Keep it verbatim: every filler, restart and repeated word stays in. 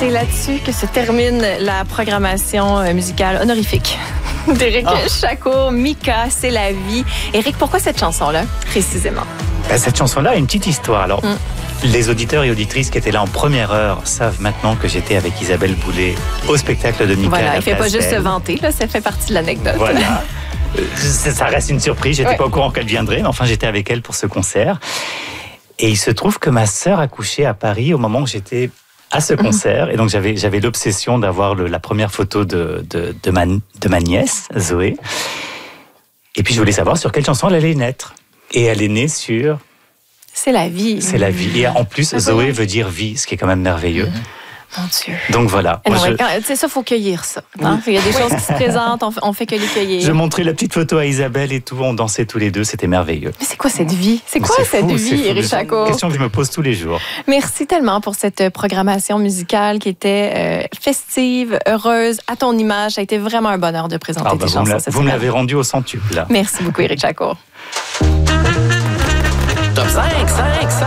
c'est là-dessus que se termine la programmation musicale honorifique d'Éric oh. Chacot. Mika, c'est la vie. Éric, pourquoi cette chanson-là, précisément? Ben, cette chanson-là a une petite histoire. Alors, mm. les auditeurs et auditrices qui étaient là en première heure savent maintenant que j'étais avec Isabelle Boulay au spectacle de Mika. Voilà, il ne fait pas juste se vanter, là, ça fait partie de l'anecdote. Voilà. Ça reste une surprise, j'étais ouais. pas au courant qu'elle viendrait, mais enfin j'étais avec elle pour ce concert. Et il se trouve que ma sœur a couché à Paris au moment où j'étais à ce concert. Mmh. Et donc j'avais, j'avais l'obsession d'avoir le, la première photo de, de, de, ma, de ma nièce, Zoé. Et puis je voulais savoir sur quelle chanson elle allait naître. Et elle est née sur... C'est la vie. C'est la vie. Et en plus, Zoé veut dire vie, ce qui est quand même merveilleux. Mmh. Mon Dieu. Donc voilà. Non, je... Tu sais, ça, il faut cueillir ça. Hein? Oui. Il y a des choses qui se présentent, on fait, on fait que les cueillir. Je montrais la petite photo à Isabelle et tout, on dansait tous les deux, c'était merveilleux. Mais c'est quoi cette vie? C'est quoi c'est cette fou, vie, Éric Chacot? C'est une question que je me pose tous les jours. Merci tellement pour cette programmation musicale qui était euh, festive, heureuse, à ton image. Ça a été vraiment un bonheur de présenter ah, bah, tes vous chansons. Me vous me l'avez rendu au centuple, là. Merci beaucoup, Éric Chacot. Top cinq, cinq, cinq.